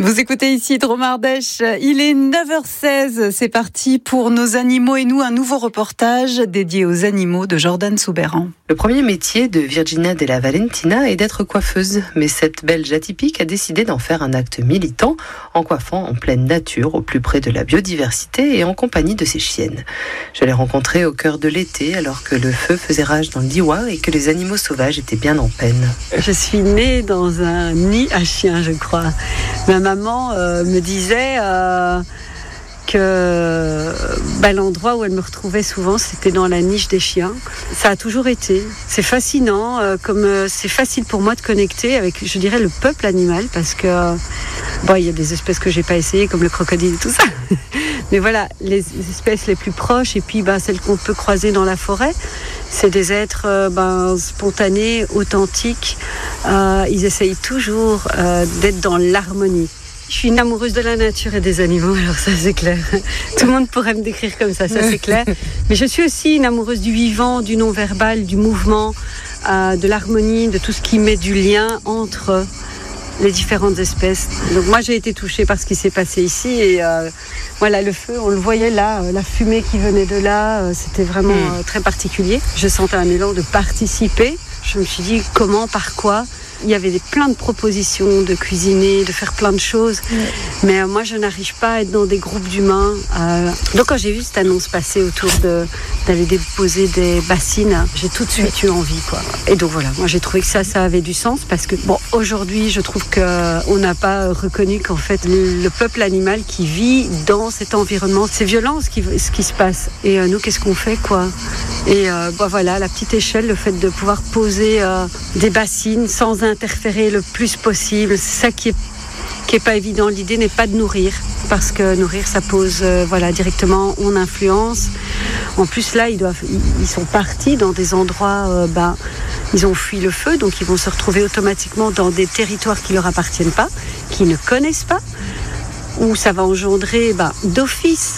Vous écoutez ici Drôme Ardèche, il est 9h16, c'est parti pour Nos animaux et nous, un nouveau reportage dédié aux animaux de Jordan Soubeyran. Le premier métier de Virginia Della Valentina est d'être coiffeuse, mais cette Belge atypique a décidé d'en faire un acte militant en coiffant en pleine nature, au plus près de la biodiversité et en compagnie de ses chiennes. Je l'ai rencontrée au cœur de l'été alors que le feu faisait rage dans le Diois et que les animaux sauvages étaient bien en peine. Je suis née dans un nid à chiens, je crois. Ma maman me disait que l'endroit où elle me retrouvait souvent, c'était dans la niche des chiens. Ça a toujours été. C'est fascinant, comme c'est facile pour moi de connecter avec, je dirais, le peuple animal, parce que il y a des espèces que j'ai pas essayées, comme le crocodile et tout ça. Mais voilà, les espèces les plus proches, et puis celles qu'on peut croiser dans la forêt, c'est des êtres spontanés, authentiques. Ils essayent toujours d'être dans l'harmonie. Je suis une amoureuse de la nature et des animaux, alors ça c'est clair. Tout le monde pourrait me décrire comme ça c'est clair. Mais je suis aussi une amoureuse du vivant, du non-verbal, du mouvement, de l'harmonie, de tout ce qui met du lien entre les différentes espèces. Donc moi j'ai été touchée par ce qui s'est passé ici et le feu, on le voyait là, la fumée qui venait de là, c'était vraiment très particulier. Je sentais un élan de participer. Je me suis dit comment, par quoi. Il y avait plein de propositions de cuisiner, de faire plein de choses. Mais moi, je n'arrive pas à être dans des groupes d'humains. Donc, quand j'ai vu cette annonce passer autour d'aller déposer des bassines, j'ai tout de suite eu envie, quoi. Et donc, voilà, moi, j'ai trouvé que ça avait du sens parce que, aujourd'hui, je trouve qu'on n'a pas reconnu qu'en fait, le peuple animal qui vit dans cet environnement, c'est violent ce qui se passe. Et nous, qu'est-ce qu'on fait, quoi? Et voilà, à la petite échelle, le fait de pouvoir poser des bassines sans interférer le plus possible, c'est ça qui est pas évident. L'idée n'est pas de nourrir, parce que nourrir ça pose directement, on influence. En plus là, ils sont partis dans des endroits, ils ont fui le feu, donc ils vont se retrouver automatiquement dans des territoires qui leur appartiennent pas, qu'ils ne connaissent pas, où ça va engendrer d'office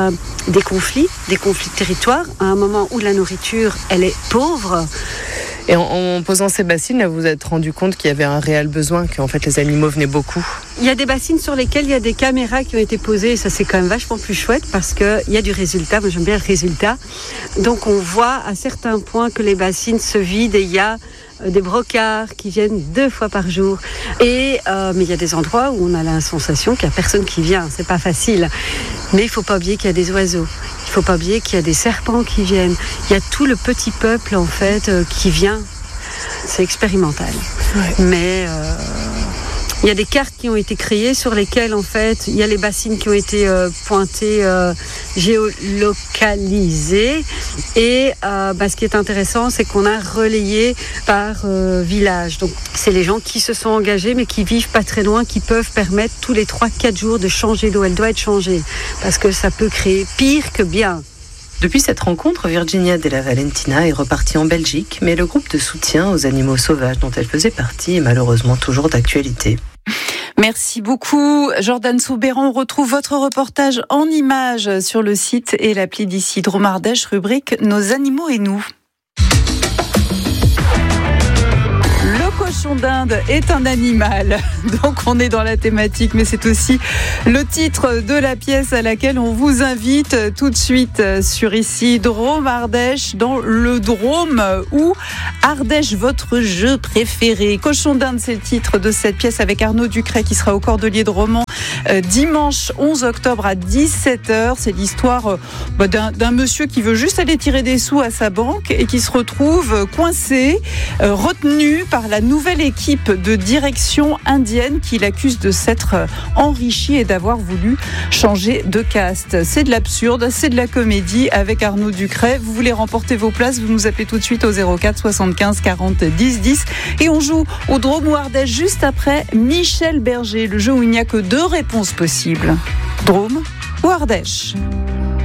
des conflits de territoire, à un moment où la nourriture elle est pauvre. Et en posant ces bassines, là, vous vous êtes rendu compte qu'il y avait un réel besoin, qu'en fait les animaux venaient beaucoup? Il y a des bassines sur lesquelles il y a des caméras qui ont été posées, et ça c'est quand même vachement plus chouette parce qu'il y a du résultat. Moi j'aime bien le résultat. Donc on voit à certains points que les bassines se vident et il y a des brocards qui viennent 2 fois par jour. Mais il y a des endroits où on a la sensation qu'il n'y a personne qui vient. C'est pas facile. Mais il ne faut pas oublier qu'il y a des oiseaux. Il ne faut pas oublier qu'il y a des serpents qui viennent. Il y a tout le petit peuple en fait qui vient. C'est expérimental. Ouais. Mais il y a des cartes qui ont été créées sur lesquelles en fait il y a les bassines qui ont été pointées, géolocalisées. Et ce qui est intéressant, c'est qu'on a relayé par village. Donc c'est les gens qui se sont engagés mais qui vivent pas très loin, qui peuvent permettre tous les 3-4 jours de changer d'eau. Elle doit être changée parce que ça peut créer pire que bien. Depuis cette rencontre, Virginia Della Valentina est repartie en Belgique, mais le groupe de soutien aux animaux sauvages dont elle faisait partie est malheureusement toujours d'actualité. Merci beaucoup Jordan Soubeyran. On retrouve votre reportage en images sur le site et l'appli d'ici Drôme Ardèche, rubrique Nos animaux et nous. Le cochon d'Inde est un animal, donc on est dans la thématique, mais c'est aussi le titre de la pièce à laquelle on vous invite tout de suite sur ici Drôme Ardèche, dans le Drôme ou Ardèche, votre jeu préféré. Cochon d'Inde, c'est le titre de cette pièce avec Arnaud Ducret qui sera au Cordelier de Romans dimanche 11 octobre à 17h. C'est l'histoire d'un monsieur qui veut juste aller tirer des sous à sa banque et qui se retrouve coincé, retenu par la nouvelle équipe de direction indienne qui l'accuse de s'être enrichi et d'avoir voulu changer de caste. C'est de l'absurde, c'est de la comédie avec Arnaud Ducret. Vous voulez remporter vos places, vous nous appelez tout de suite au 04 75 40 10 10 et on joue au Drôme ou Ardèche juste après Michel Berger, le jeu où il n'y a que 2 réponses possibles. Drôme ou Ardèche?